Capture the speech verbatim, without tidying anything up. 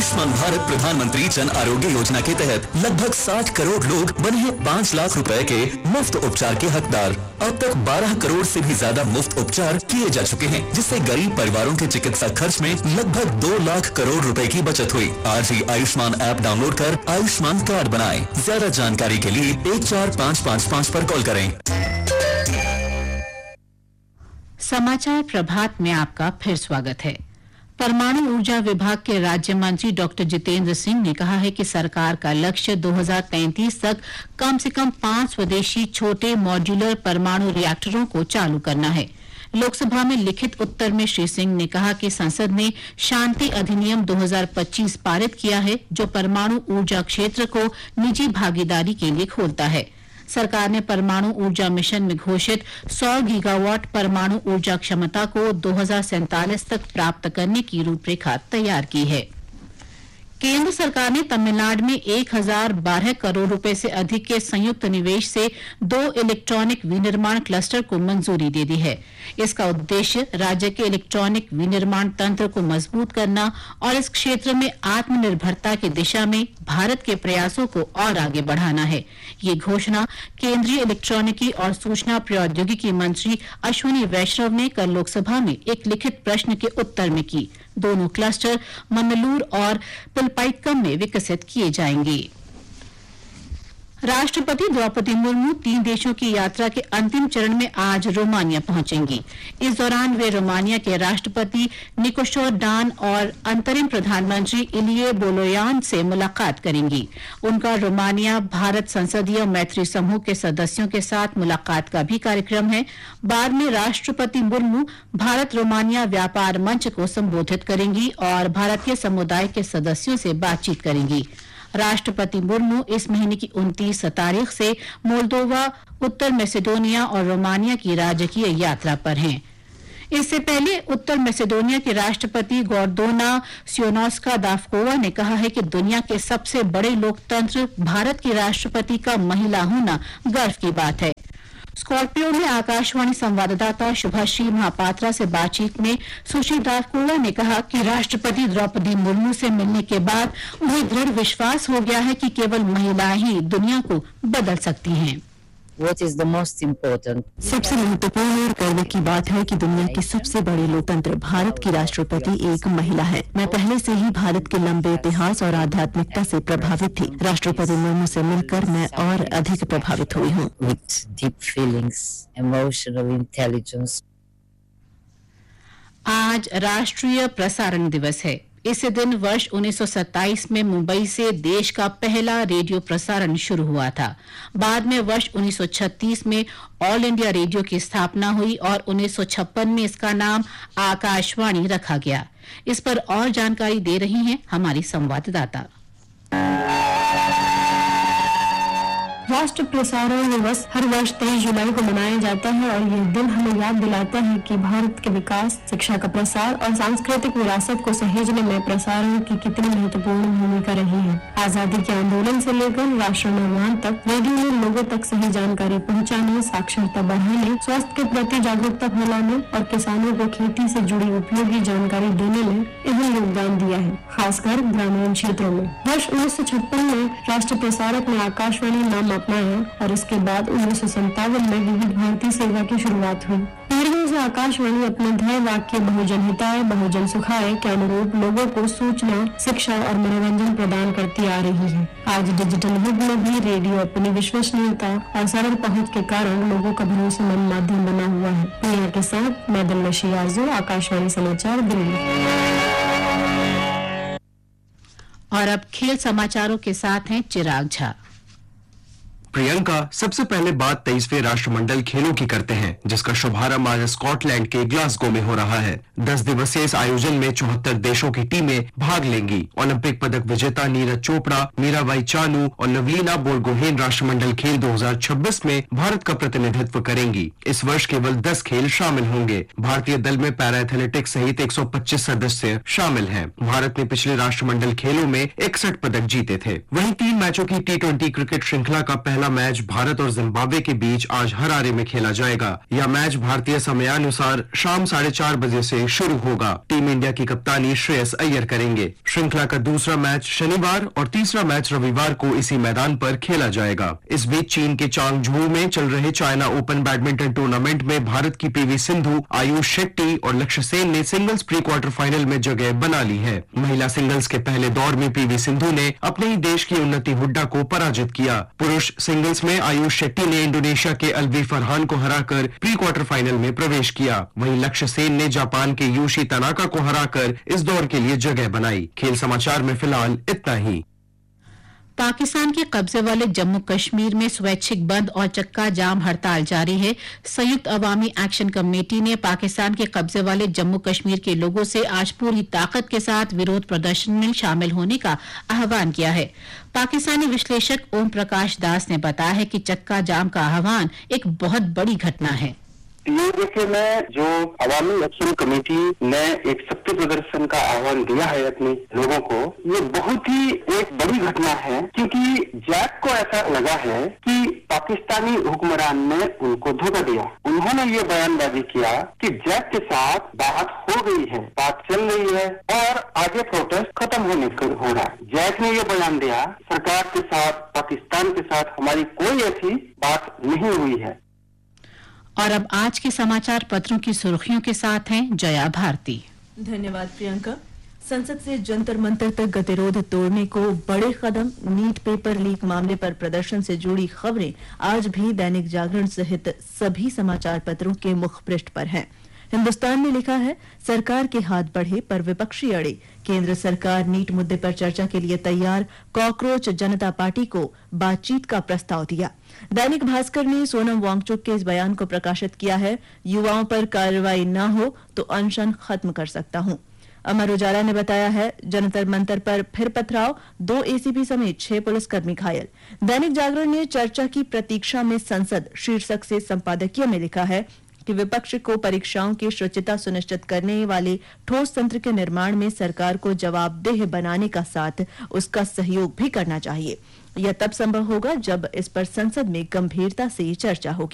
आयुष्मान भारत प्रधानमंत्री जन आरोग्य योजना के तहत लगभग साठ करोड़ लोग बने हैं पाँच लाख रुपए के मुफ्त उपचार के हकदार। अब तक बारह करोड़ से भी ज्यादा मुफ्त उपचार किए जा चुके हैं, जिससे गरीब परिवारों के चिकित्सा खर्च में लगभग दो लाख करोड़ रुपए की बचत हुई। आज ही आयुष्मान ऐप डाउनलोड कर आयुष्मान कार्ड बनाएं। ज्यादा जानकारी के लिए एक चार पाँच पाँच पाँच पर कॉल करें। समाचार प्रभात में आपका फिर स्वागत है। परमाणु ऊर्जा विभाग के राज्य मंत्री डॉक्टर जितेंद्र सिंह ने कहा है कि सरकार का लक्ष्य दो हज़ार तैंतीस तक कम से कम पांच स्वदेशी छोटे मॉड्यूलर परमाणु रिएक्टरों को चालू करना है। लोकसभा में लिखित उत्तर में श्री सिंह ने कहा कि संसद ने शांति अधिनियम दो हज़ार पच्चीस पारित किया है, जो परमाणु ऊर्जा क्षेत्र को निजी भागीदारी के लिए खोलता है। सरकार ने परमाणु ऊर्जा मिशन में घोषित सौ गीगावाट परमाणु ऊर्जा क्षमता को दो हज़ार सैंतालीस तक प्राप्त करने की रूपरेखा तैयार की है। केंद्र सरकार ने तमिलनाडु में एक हज़ार बारह करोड़ रुपए से अधिक के संयुक्त निवेश से दो इलेक्ट्रॉनिक विनिर्माण क्लस्टर को मंजूरी दे दी है। इसका उद्देश्य राज्य के इलेक्ट्रॉनिक विनिर्माण तंत्र को मजबूत करना और इस क्षेत्र में आत्मनिर्भरता की दिशा में भारत के प्रयासों को और आगे बढ़ाना है। ये घोषणा केंद्रीय इलेक्ट्रॉनिकी और सूचना प्रौद्योगिकी मंत्री अश्विनी वैष्णव ने कल लोकसभा में एक लिखित प्रश्न के उत्तर में की। दोनों क्लस्टर मन्नलूर और पिलपाइक्कम में विकसित किए जाएंगे। राष्ट्रपति द्रौपदी मुर्मू तीन देशों की यात्रा के अंतिम चरण में आज रोमानिया पहुंचेंगी। इस दौरान वे रोमानिया के राष्ट्रपति निकोशोर डान और अंतरिम प्रधानमंत्री इलिये बोलोयान से मुलाकात करेंगी। उनका रोमानिया भारत संसदीय मैत्री समूह के सदस्यों के साथ मुलाकात का भी कार्यक्रम है। बाद में राष्ट्रपति मुर्मू भारत रोमानिया व्यापार मंच को संबोधित करेंगी और भारतीय समुदाय के सदस्यों से बातचीत करेंगी। राष्ट्रपति मुर्मू इस महीने की उनतीस तारीख से मोल्दोवा, उत्तर मैसेडोनिया और रोमानिया की राजकीय यात्रा पर हैं। इससे पहले उत्तर मैसेडोनिया के राष्ट्रपति गोर्दाना सियोनोस्का दाफकोवा ने कहा है कि दुनिया के सबसे बड़े लोकतंत्र भारत की राष्ट्रपति का महिला होना गर्व की बात है। स्कॉर्पियो में आकाशवाणी संवाददाता शुभाश्री महापात्रा से बातचीत में सुश्री दाफकोवा ने कहा कि राष्ट्रपति द्रौपदी मुर्मू से मिलने के बाद उन्हें दृढ़ विश्वास हो गया है कि केवल महिलाएं ही दुनिया को बदल सकती हैं। What is the most important? सबसे महत्वपूर्ण और गर्व की बात है कि दुनिया के सबसे बड़े लोकतंत्र भारत की राष्ट्रपति एक महिला है। मैं पहले से ही भारत के लंबे इतिहास और आध्यात्मिकता से प्रभावित थी। राष्ट्रपति मुर्मू से मिलकर मैं और अधिक प्रभावित हुई हूँ। With deep feelings, emotional intelligence. आज राष्ट्रीय प्रसारण दिवस है। इस दिन वर्ष उन्नीस सौ सत्ताईस में मुंबई से देश का पहला रेडियो प्रसारण शुरू हुआ था। बाद में वर्ष उन्नीस सौ छत्तीस में ऑल इंडिया रेडियो की स्थापना हुई और उन्नीस सौ छप्पन में इसका नाम आकाशवाणी रखा गया। इस पर और जानकारी दे रही हैं हमारी संवाददाता। राष्ट्र प्रसारण दिवस हर वर्ष तेईस जुलाई को मनाया जाता है और यह दिन हमें याद दिलाता है कि भारत के विकास, शिक्षा का प्रसार और सांस्कृतिक विरासत को सहेजने में प्रसारण की कितनी महत्वपूर्ण भूमिका रही है। आजादी के आंदोलन से लेकर राष्ट्र निर्माण तक रेडियो ने लोगों तक सही जानकारी पहुंचाने, साक्षरता बढ़ाने, स्वास्थ्य के प्रति जागरूकता फैलाने और किसानों को खेती से जुड़ी उपयोगी जानकारी देने में अहम योगदान दिया है, खासकर ग्रामीण क्षेत्रों में। वर्ष उन्नीस सौ छप्पन में राष्ट्र प्रसारक ने आकाशवाणी नाम अपनाया और इसके बाद उन्नीस सौ संतावन में विविध भारती सेवा की शुरुआत हुई। पीढ़ियों से आकाशवाणी अपने ध्येय वाक्य बहुजन हिताय बहुजन सुखाय के अनुरूप लोगों को सूचना, शिक्षा और मनोरंजन प्रदान करती आ रही है। आज डिजिटल युग में भी रेडियो अपनी विश्वसनीयता और सरल पहुंच के कारण लोगों का भरोसेमंद माध्यम बना हुआ है। प्रिया के साथ मैं दिलनशी आरजू, आकाशवाणी समाचार, दिल्ली। और अब खेल समाचारों के साथ हैं चिराग झा। प्रियंका, सबसे पहले बात तेईसवें राष्ट्रमंडल खेलों की करते हैं, जिसका शुभारंभ आज स्कॉटलैंड के ग्लासगो में हो रहा है। दस दिवसीय इस आयोजन में चौहत्तर देशों की टीमें भाग लेंगी। ओलंपिक पदक विजेता नीरज चोपड़ा, मीराबाई चानू और लवलीना बोरगोहेन राष्ट्रमंडल खेल दो हज़ार छब्बीस में भारत का प्रतिनिधित्व करेंगी। इस वर्ष केवल दस खेल शामिल होंगे। भारतीय दल में पैरा एथलेटिक्स सहित एक सौ पच्चीस सदस्य शामिल हैं। भारत ने पिछले राष्ट्रमंडल खेलों में इकसठ पदक जीते थे। वहीं तीन मैचों की टी ट्वेंटी क्रिकेट श्रृंखला का पहला पहला मैच भारत और जिम्बाब्वे के बीच आज हरारे में खेला जाएगा। यह मैच भारतीय समयानुसार शाम साढ़े चार बजे से शुरू होगा। टीम इंडिया की कप्तानी श्रेयस अय्यर करेंगे। श्रृंखला का दूसरा मैच शनिवार और तीसरा मैच रविवार को इसी मैदान पर खेला जाएगा। इस बीच चीन के चांगझू में चल रहे चाइना ओपन बैडमिंटन टूर्नामेंट में भारत की पीवी सिंधु, आयुष शेट्टी और लक्ष्य सेन ने सिंगल्स प्री क्वार्टर फाइनल में जगह बना ली है। महिला सिंगल्स के पहले दौर में पीवी सिंधु ने अपने ही देश की उन्नति हुड्डा को पराजित किया। पुरुष सिंगल्स में आयुष शेट्टी ने इंडोनेशिया के अलवी फरहान को हराकर प्री क्वार्टर फाइनल में प्रवेश किया। वहीं लक्ष्य सेन ने जापान के यूशी तनाका को हराकर इस दौर के लिए जगह बनाई। खेल समाचार में फिलहाल इतना ही। पाकिस्तान के कब्जे वाले जम्मू कश्मीर में स्वैच्छिक बंद और चक्का जाम हड़ताल जारी है। संयुक्त अवामी एक्शन कमेटी ने पाकिस्तान के कब्जे वाले जम्मू कश्मीर के लोगों से आज पूरी ताकत के साथ विरोध प्रदर्शन में शामिल होने का आह्वान किया है। पाकिस्तानी विश्लेषक ओम प्रकाश दास ने बताया है कि चक्का जाम का आह्वान एक बहुत बड़ी घटना है। ये देखिए, मैं जो अवामी एक्शन कमेटी ने एक शक्ति प्रदर्शन का आह्वान दिया है अपने लोगों को, ये बहुत ही एक बड़ी घटना है, क्योंकि जैक को ऐसा लगा है कि पाकिस्तानी हुक्मरान ने उनको धोखा दिया। उन्होंने ये बयानबाजी किया कि जैक के साथ बात हो गई है, बात चल रही है और आगे प्रोटेस्ट खत्म होने को हो रहा है। जैक ने ये बयान दिया, सरकार के साथ, पाकिस्तान के साथ हमारी कोई ऐसी बात नहीं हुई है। और अब आज के समाचार पत्रों की सुर्खियों के साथ हैं जया भारती। धन्यवाद प्रियंका। संसद से जंतर मंतर तक गतिरोध तोड़ने को बड़े कदम। नीट पेपर लीक मामले पर प्रदर्शन से जुड़ी खबरें आज भी दैनिक जागरण सहित सभी समाचार पत्रों के मुखपृष्ठ पर हैं। हिंदुस्तान ने लिखा है, सरकार के हाथ बढ़े पर विपक्षी अड़े। केंद्र सरकार नीट मुद्दे पर चर्चा के लिए तैयार। कॉकरोच जनता पार्टी को बातचीत का प्रस्ताव दिया। दैनिक भास्कर ने सोनम वांगचुक के इस बयान को प्रकाशित किया है, युवाओं पर कार्रवाई न हो तो अनशन खत्म कर सकता हूं। अमर उजाला ने बताया है, जंतर मंतर पर फिर पथराव, दो एसीपी समेत छह पुलिसकर्मी घायल। दैनिक जागरण ने चर्चा की प्रतीक्षा में संसद शीर्षक से संपादकीय में लिखा है कि विपक्ष को परीक्षाओं की शुचिता सुनिश्चित करने वाले ठोस तंत्र के निर्माण में सरकार को जवाबदेह बनाने का साथ उसका सहयोग भी करना चाहिए। यह तब संभव होगा जब इस पर संसद में गंभीरता से चर्चा होगी।